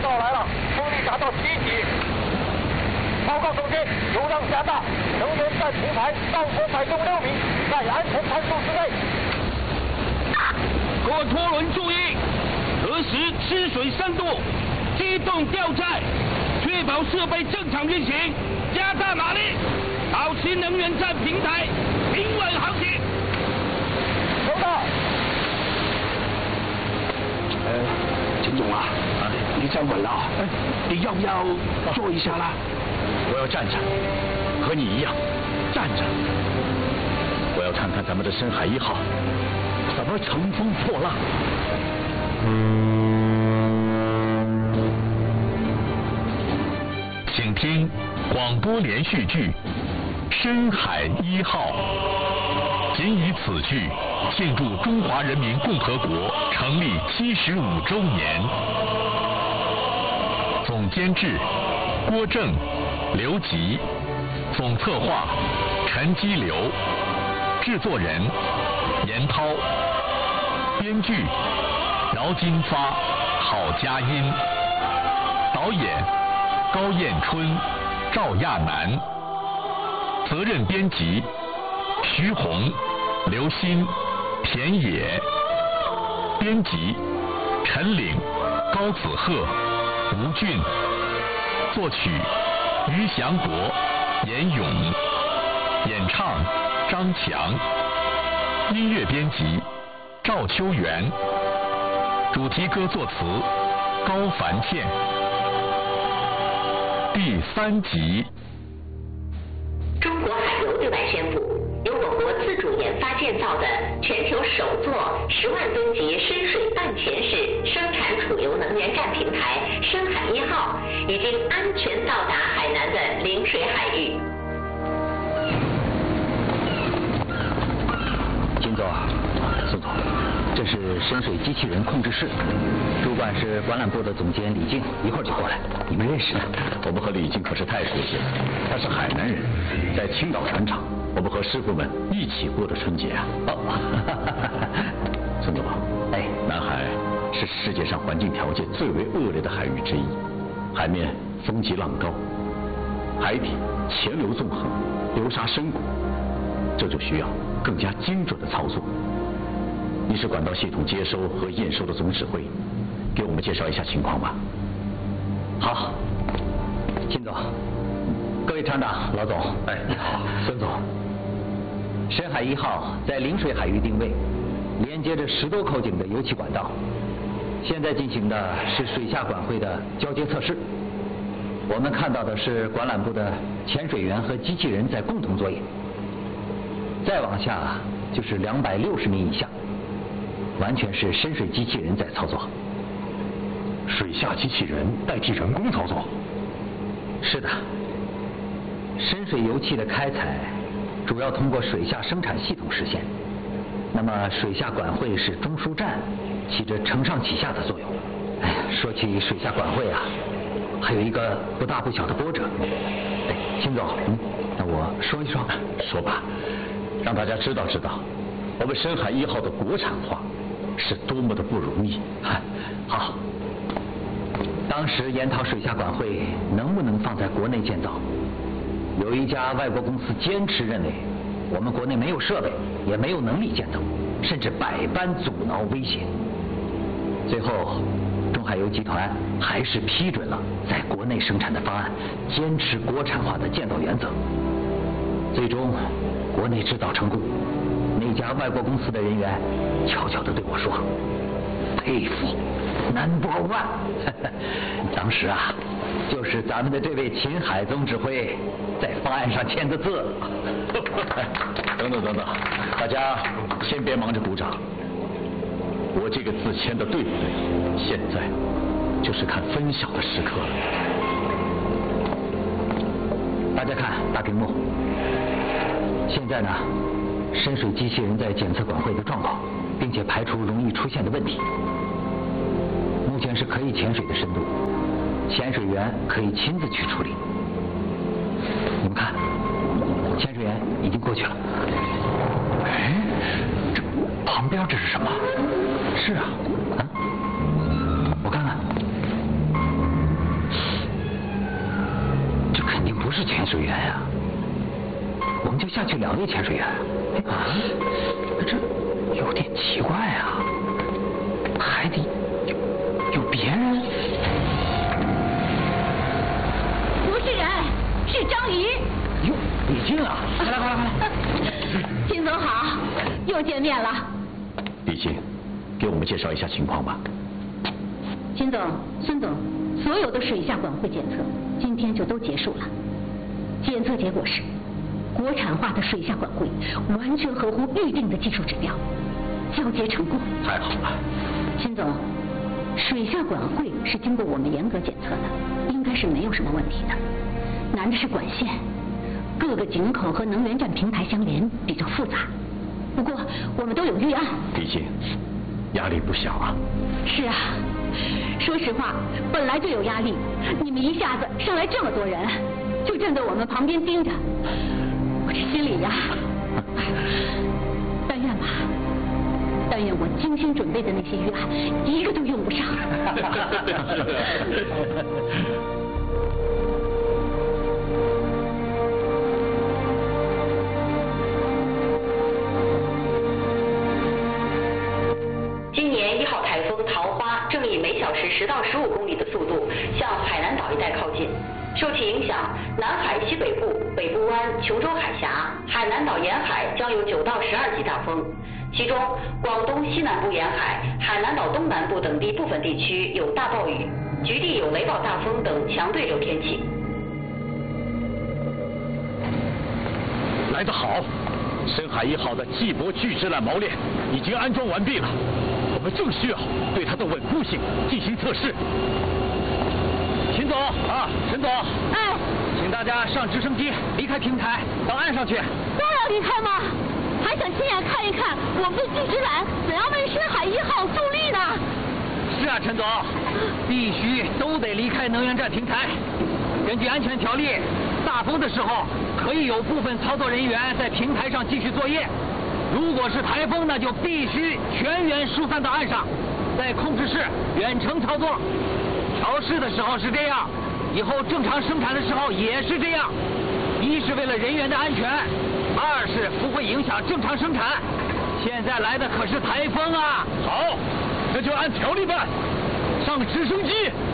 到来了，风力达到7级。报告总监，油量加大，能源站平台上空摆动6米，在安全参数之内。 各位拖轮注意，核实吃水深度，机动吊载，确保设备正常运行，加大马力，保持能源站平台平稳航行。 收到。 陈总啊，你站稳了，你要不要坐一下啦？ 我要站着，和你一样站着。我要看看咱们的深海1号怎么乘风破浪。 请听广播连续剧《深海1号》，仅以此剧庆祝中华人民共和国成立75周年。总监制郭正、刘吉，总策划陈基流，制作人严涛，编剧饶金发、郝佳音，导演高彦春、赵亚楠，责任编辑徐红、刘鑫、田野，编辑陈岭、高子鹤、吴俊，作曲于祥国、严勇，演唱张强，音乐编辑赵秋元，主题歌作词高凡倩。第3集。 中国海油对外宣布，由我国自主研发建造的全球首座10万吨级深水半潜式生产储油能源站平台“深海1号”已经安全到达海南的陵水海域。 金总、宋总，这是深水机器人控制室，主管是管缆部的总监李静，一会儿就过来。你们认识的？我们和李静可是太熟悉了，他是海南人，在青岛船厂，我们和师傅们一起过的春节啊。孙总，南海是世界上环境条件最为恶劣的海域之一，海面风急浪高，海底潜流纵横，流沙深谷，这就需要更加精准的操作。你是管道系统接收和验收的总指挥，给我们介绍一下情况吧。好，金总，各位厂长、老总，你好，孙总。深海1号在陵水海域定位，连接着10多口井的油气管道。现在进行的是水下管会的交接测试。我们看到的是管缆部的潜水员和机器人在共同作业。再往下就是260米以下，完全是深水机器人在操作。水下机器人代替人工操作？是的。深水油气的开采主要通过水下生产系统实现，那么水下管会是中枢站，起着承上启下的作用。说起水下管会啊，还有一个不大不小的波折。秦总，那我说一说。说吧，让大家知道知道，我们深海1号的国产化是多么的不容易。好，当时研讨水下管会能不能放在国内建造，有一家外国公司坚持认为我们国内没有设备，也没有能力建造，甚至百般阻挠威胁。最后中海油集团还是批准了在国内生产的方案，坚持国产化的建造原则。最终国内制造成功，那家外国公司的人员悄悄地对我说：“佩服 ，No.1。”当时啊，就是咱们的这位秦海总指挥在方案上签的字。等等等等，大家先别忙着鼓掌，我这个字签的对不对？现在就是看分晓的时刻了。大家看大屏幕，现在呢，深水机器人在检测管会的状况，并且排除容易出现的问题。目前是可以潜水的深度，潜水员可以亲自去处理。你们看，潜水员已经过去了。这旁边这是什么？是啊，我看看。 潜水员呀？我们就下去2位潜水员。啊，这有点奇怪啊，海底有别人？ 不是人，是章鱼。 哟，李靖啊，快来！ 秦总好，又见面了。 李靖，给我们介绍一下情况吧。 秦总、孙总，所有的水下管会检测今天就都结束了。检测结果是，国产化的水下管会完全合乎预定的技术指标，交接成功。 太好了。 秦总，水下管会是经过我们严格检测的，应该是没有什么问题的。难的是管线，各个井口和能源站平台相连，比较复杂。不过我们都有预案。 李靖，压力不小啊。 是啊，说实话，本来就有压力，你们一下子上来这么多人，就站在我们旁边盯着，我这心里呀，但愿吧，但愿我精心准备的那些预案一个都用不上。 今年1号台风桃花正以每小时10到15公里的速度向海南岛一带靠近，受其影响，南海西北部、北部湾、琼州海峡、海南岛沿海将有9到12级大风，其中广东西南部沿海、海南岛东南部等地部分地区有大暴雨，局地有雷暴大风等强对流天气。 来得好，深海1号的季伯巨制缆锚链已经安装完毕了，我们正需要对它的稳固性进行测试。秦总啊，陈总， 哎， 请大家上直升机离开平台，到岸上去。 都要离开吗？还想亲眼看一看我们的巨制缆怎样为深海1号助力呢？ 是啊，陈总，必须都得离开能源站平台。根据安全条例，大风的时候可以有部分操作人员在平台上继续作业，如果是台风，那就必须全员疏散到岸上，在控制室远程操作。调试的时候是这样，以后正常生产的时候也是这样。一是为了人员的安全，二是不会影响正常生产。现在来的可是台风啊！好，那就按条例办，上直升机。